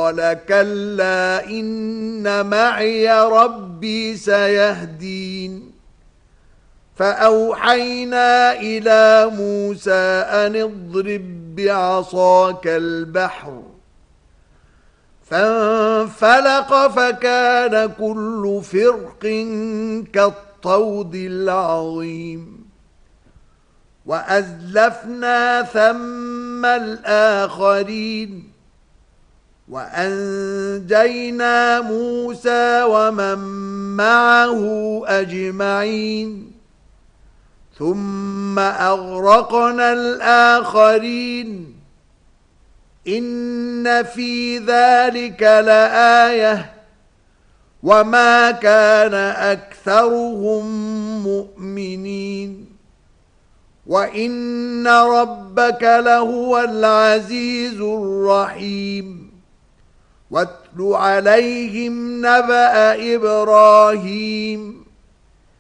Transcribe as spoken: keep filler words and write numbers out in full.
قال كلا إن معي ربي سيهدين فأوحينا إلى موسى أن اضرب بعصاك البحر فانفلق فكان كل فرق كالطود العظيم وأزلفنا ثم الآخرين وأنجينا موسى ومن معه أجمعين ثم أغرقنا الآخرين إن في ذلك لآية وما كان أكثرهم مؤمنين وإن ربك لهو العزيز الرحيم واتل عليهم نبأ إبراهيم